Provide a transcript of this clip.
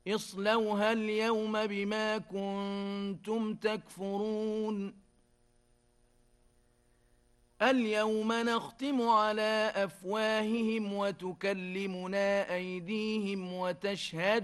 اصلوها اليوم بما كنتم تكفرون اليوم نختم على أفواههم وتكلمنا أيديهم وتشهد